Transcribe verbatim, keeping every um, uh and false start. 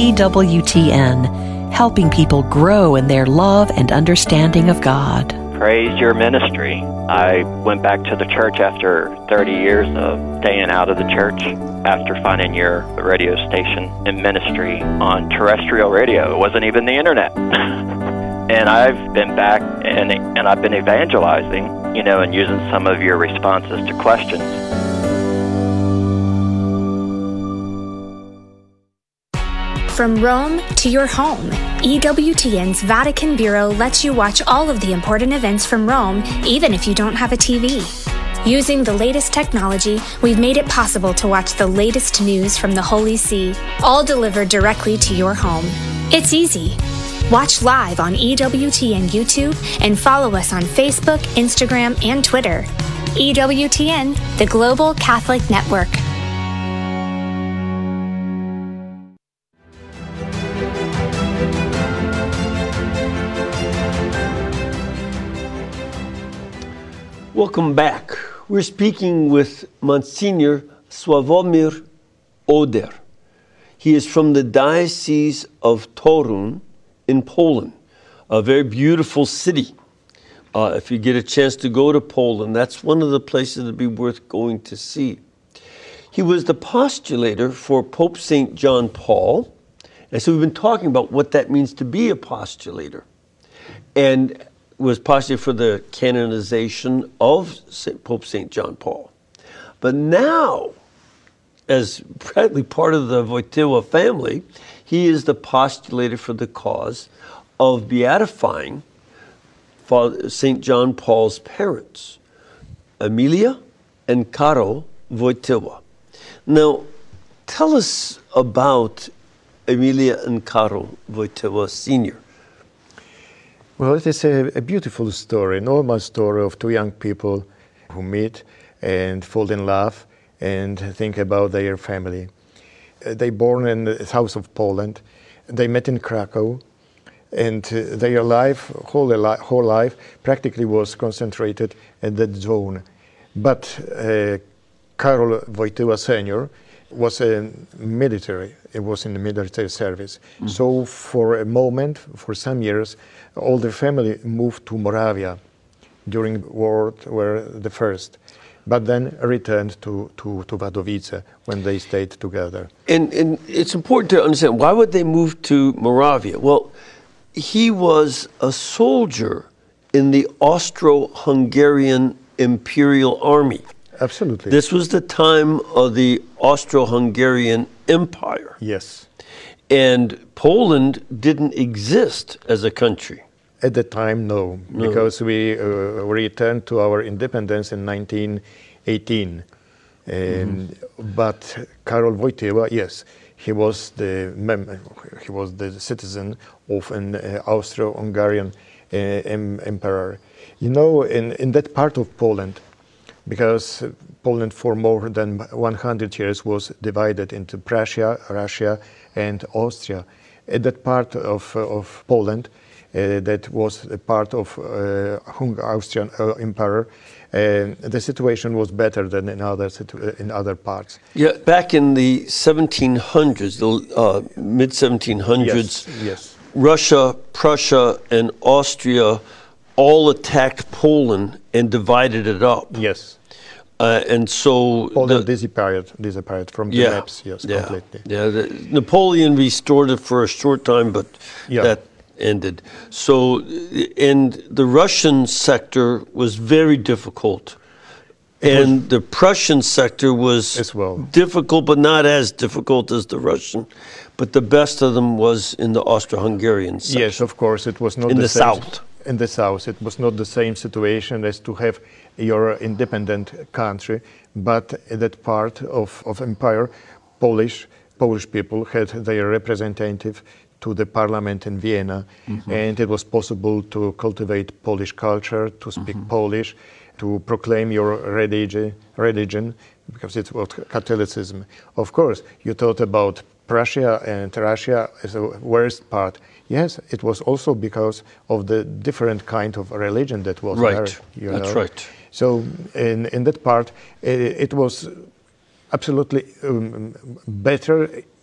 E W T N, helping people grow in their love and understanding of God. Praise your ministry. I went back to the church after thirty years of staying out of the church after finding your radio station and ministry on terrestrial radio. It wasn't even the internet. And I've been back and and I've been evangelizing, you know, and using some of your responses to questions. From Rome to your home, E W T N's Vatican Bureau lets you watch all of the important events from Rome, even if you don't have a T V. Using the latest technology, we've made it possible to watch the latest news from the Holy See, all delivered directly to your home. It's easy. Watch live on E W T N YouTube and follow us on Facebook, Instagram, and Twitter. E W T N, the Global Catholic Network. Welcome back. We're speaking with Monsignor Sławomir Oder. He is from the Diocese of Torun in Poland, a very beautiful city. Uh, if you get a chance to go to Poland, that's one of the places that would be worth going to see. He was the postulator for Pope Saint John Paul. And so we've been talking about what that means to be a postulator. And was postulator for the canonization of Pope Saint John Paul. But now, as practically part of the Wojtyła family, he is the postulator for the cause of beatifying Saint John Paul's parents, Emilia and Karol Wojtyła. Now, tell us about Emilia and Karol Wojtyła Senior Well, it is a, a beautiful story, a normal story of two young people who meet and fall in love and think about their family. Uh, they born in the south of Poland. They met in Krakow, and uh, their life, whole, li- whole life, practically was concentrated at that zone. But uh, Karol Wojtyła Senior was a military. It was in the military service. Mm-hmm. So for a moment, for some years, all the family moved to Moravia during World War the First, but then returned to, to, to Wadowice when they stayed together. And, and it's important to understand, why would they move to Moravia? Well, he was a soldier in the Austro-Hungarian Imperial Army. Absolutely. This was the time of the Austro-Hungarian Empire. Yes. And Poland didn't exist as a country. At the time, no, no. because we uh, returned to our independence in nineteen eighteen. Um, mm-hmm. But Karol Wojtyła, yes, he was the mem- he was the citizen of an uh, Austro-Hungarian uh, em- emperor. You know, in, in that part of Poland, because Poland for more than one hundred years was divided into Prussia, Russia, and Austria. At that part of, of Poland, uh, that was a part of uh, Hung- Austrian uh, Empire, uh, the situation was better than in other situ- in other parts. Yeah, back in the seventeen hundreds, the uh, mid seventeen hundreds, yes, yes. Russia, Prussia, and Austria all attacked Poland and divided it up. Yes. Uh, and so Poland disappeared, disappeared from the yeah, maps, yes, yeah, completely. Yeah, the, Napoleon restored it for a short time, but yeah. that ended. So, and the Russian sector was very difficult. It and was, the Prussian sector was as well. difficult, but not as difficult as the Russian. But the best of them was in the Austro-Hungarian sector. Yes, of course, it was not in the, the same, south. In the south, it was not the same situation as to have your independent country, but in that part of, of empire, Polish Polish people had their representative to the parliament in Vienna, mm-hmm. and it was possible to cultivate Polish culture, to speak mm-hmm. Polish, to proclaim your religion, religion, because it was Catholicism. Of course, you thought about Prussia and Russia as the worst part. Yes, it was also because of the different kind of religion that was right. there. You That's know? right. So in, in that part, it, it was absolutely um, better